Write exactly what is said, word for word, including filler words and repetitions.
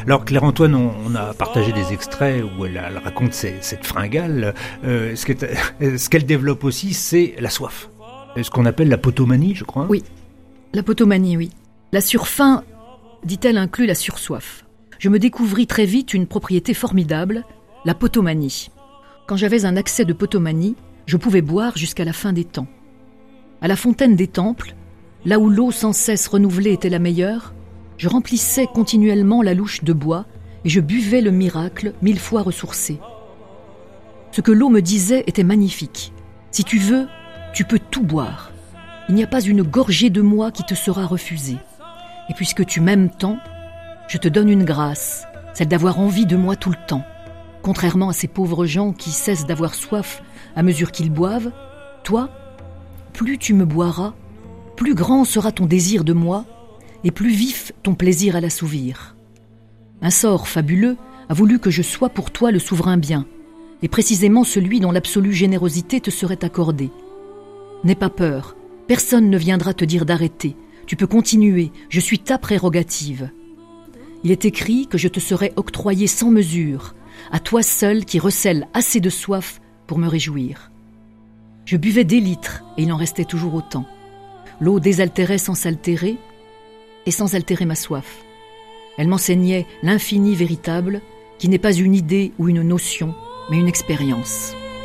Alors Claire-Antoine, on, on a partagé des extraits où elle, elle raconte ses, cette fringale. Euh, ce, que ce qu'elle développe aussi, c'est la soif. Ce qu'on appelle la potomanie, je crois. Oui, la potomanie, oui. La surfaim, dit-elle, inclut la sursoif. Je me découvris très vite une propriété formidable, la potomanie. Quand j'avais un accès de potomanie, je pouvais boire jusqu'à la fin des temps. À la fontaine des temples, là où l'eau sans cesse renouvelée était la meilleure, je remplissais continuellement la louche de bois et je buvais le miracle mille fois ressourcé. Ce que l'eau me disait était magnifique. Si tu veux, tu peux tout boire. Il n'y a pas une gorgée de moi qui te sera refusée. Et puisque tu m'aimes tant, je te donne une grâce, celle d'avoir envie de moi tout le temps. Contrairement à ces pauvres gens qui cessent d'avoir soif à mesure qu'ils boivent, toi, plus tu me boiras, plus grand sera ton désir de moi, et plus vif ton plaisir à l'assouvir. Un sort fabuleux a voulu que je sois pour toi le souverain bien, et précisément celui dont l'absolue générosité te serait accordée. N'aie pas peur, personne ne viendra te dire d'arrêter, tu peux continuer, je suis ta prérogative. Il est écrit que je te serai octroyé sans mesure, à toi seul qui recèle assez de soif pour me réjouir. Je buvais des litres, et il en restait toujours autant. L'eau désaltérait sans s'altérer, et sans altérer ma soif. Elle m'enseignait l'infini véritable, qui n'est pas une idée ou une notion, mais une expérience.